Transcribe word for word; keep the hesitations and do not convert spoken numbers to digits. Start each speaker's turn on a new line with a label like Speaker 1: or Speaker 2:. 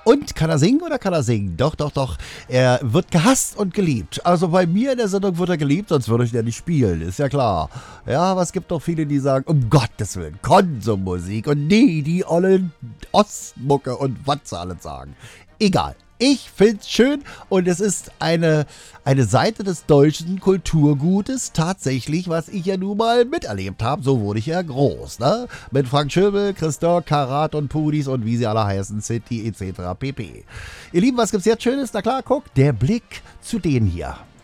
Speaker 1: Und kann er singen oder kann er singen? Doch, doch, doch. Er wird gehasst und geliebt. Also bei mir in der Sendung wird er geliebt, sonst würde ich ihn ja nicht spielen. Ist ja klar. Ja, aber es gibt doch viele, die sagen, um Gottes Willen, Konsummusik und nee, die ollen Ostmucke und was sie alle sagen. Egal. Ich find's schön und es ist eine, eine Seite des deutschen Kulturgutes tatsächlich, was ich ja nun mal miterlebt habe. So wurde ich ja groß, ne? Mit Frank Schöbel, Christoph, Karat und Pudis und wie sie alle heißen, City et cetera pp. Ihr Lieben, was gibt's jetzt Schönes? Na klar, guck, der Blick zu denen hier.